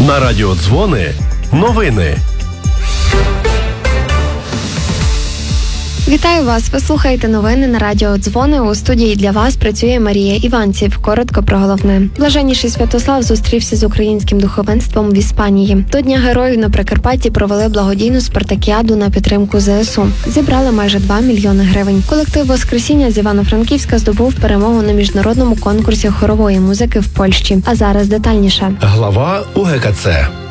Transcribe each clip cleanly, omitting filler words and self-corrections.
На радіо Дзвони новини. Вітаю вас! Ви слухаєте новини на радіо Дзвони. У студії для вас працює Марія Іванців. Коротко про головне. Блаженніший Святослав зустрівся з українським духовенством в Іспанії. До Дня Героїв на Прикарпатті провели благодійну спартакіаду на підтримку ЗСУ. Зібрали майже 2 мільйони гривень. Колектив «Воскресіння» з Івано-Франківська здобув перемогу на міжнародному конкурсі хорової музики в Польщі. А зараз детальніше. Глава УГКЦ.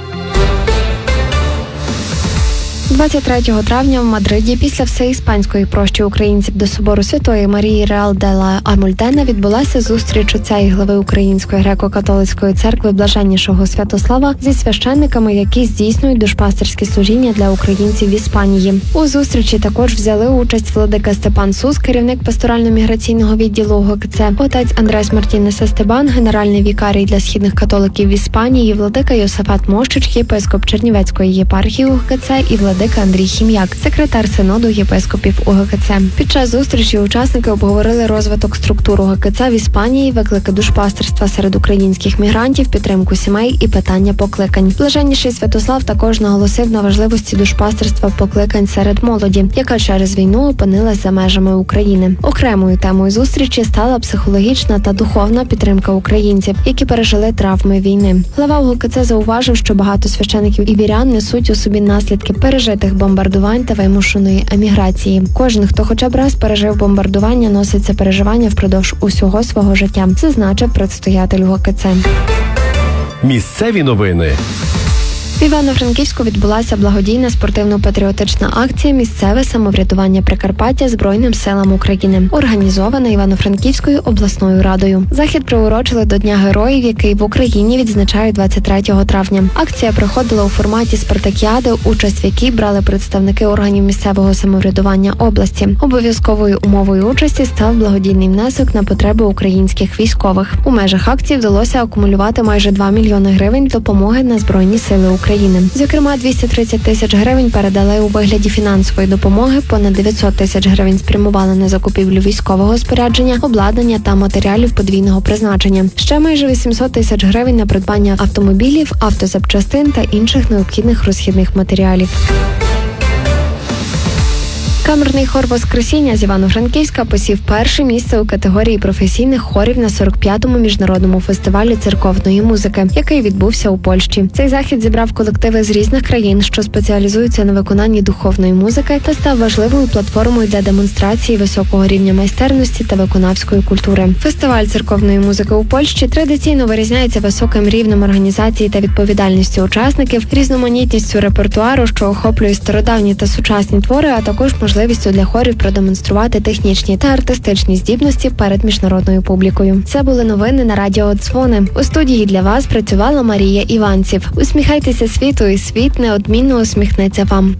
23 травня в Мадриді після всеіспанської прощі українців до собору Святої Марії Реал де ла Альмудена відбулася зустріч отця і глави Української греко-католицької церкви Блаженнішого Святослава зі священниками, які здійснюють душпастерські служіння для українців в Іспанії. У зустрічі також взяли участь владика Степан Сус, керівник пасторально-міграційного відділу УГКЦ, отець Андрес Мартінес Естебан, генеральний вікарій для східних католиків в Іспанії, владика Йосафат Мощич, єпископ Чернівецької єпархії УГКЦ і владика Андрій Хім'як, секретар синоду єпископів УГКЦ. Під час зустрічі учасники обговорили розвиток структур УГКЦ в Іспанії, виклики душпастерства серед українських мігрантів, підтримку сімей і питання покликань. Блаженніший Святослав також наголосив на важливості душпастерства покликань серед молоді, яка через війну опинилась за межами України. Окремою темою зустрічі стала психологічна та духовна підтримка українців, які пережили травми війни. Глава УГКЦ зауважив, що багато священиків і вірян несуть у собі наслідки пережитих бомбардувань та вимушеної еміграції. Кожен, хто хоча б раз пережив бомбардування, носить це переживання впродовж усього свого життя, зазначив предстоятель УГКЦ. Місцеві новини. В Івано-Франківську відбулася благодійна спортивно-патріотична акція «Місцеве самоврядування Прикарпаття Збройним силам України», організована Івано-Франківською обласною радою. Захід приурочили до Дня Героїв, який в Україні відзначають 23 травня. Акція проходила у форматі спартакіади, участь в якій брали представники органів місцевого самоврядування області. Обов'язковою умовою участі став благодійний внесок на потреби українських військових. У межах акції вдалося акумулювати майже 2 мільйони гривень допомоги на Збройні сили України. Зокрема, 230 тисяч гривень передали у вигляді фінансової допомоги, понад 900 тисяч гривень спрямували на закупівлю військового спорядження, обладнання та матеріалів подвійного призначення. Ще майже 800 тисяч гривень на придбання автомобілів, автозапчастин та інших необхідних розхідних матеріалів. Камерний хор «Воскресіння» з Івано-Франківська посів перше місце у категорії професійних хорів на 45-му міжнародному фестивалі церковної музики, який відбувся у Польщі. Цей захід зібрав колективи з різних країн, що спеціалізуються на виконанні духовної музики, та став важливою платформою для демонстрації високого рівня майстерності та виконавської культури. Фестиваль церковної музики у Польщі традиційно вирізняється високим рівнем організації та відповідальністю учасників, різноманітністю репертуару, що охоплює стародавні та сучасні твори, а також можливістю для хорів продемонструвати технічні та артистичні здібності перед міжнародною публікою. Це були новини на радіо Дзвони. У студії для вас працювала Марія Іванців. Усміхайтеся світу, і світ неодмінно усміхнеться вам.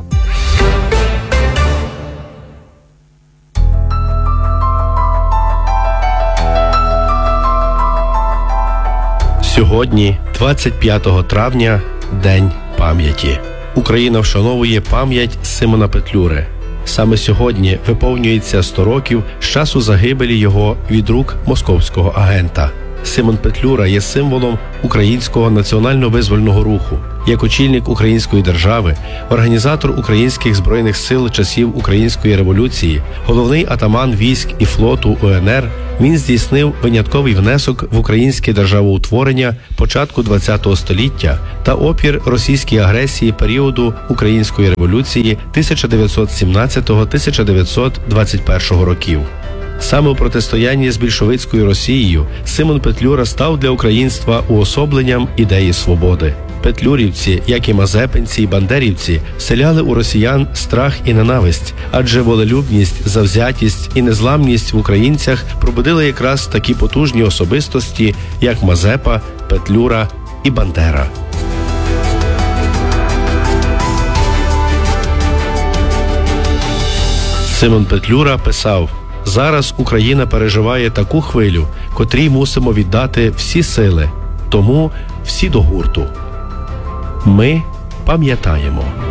Сьогодні, 25 травня, День пам'яті. Україна вшановує пам'ять Симона Петлюри. Саме сьогодні виповнюється 100 років з часу загибелі його від рук московського агента. Симон Петлюра є символом українського національно-визвольного руху. Як очільник української держави, організатор українських збройних сил часів Української революції, головний атаман військ і флоту УНР, він здійснив винятковий внесок в українське державоутворення початку ХХ століття та опір російській агресії періоду Української революції 1917-1921 років. Саме у протистоянні з більшовицькою Росією Симон Петлюра став для українства уособленням ідеї свободи. Петлюрівці, як і мазепинці і бандерівці, вселяли у росіян страх і ненависть, адже волелюбність, завзятість і незламність в українцях пробудили якраз такі потужні особистості, як Мазепа, Петлюра і Бандера. Симон Петлюра писав: «Зараз Україна переживає таку хвилю, котрій мусимо віддати всі сили, тому всі до гурту». Ми пам'ятаємо.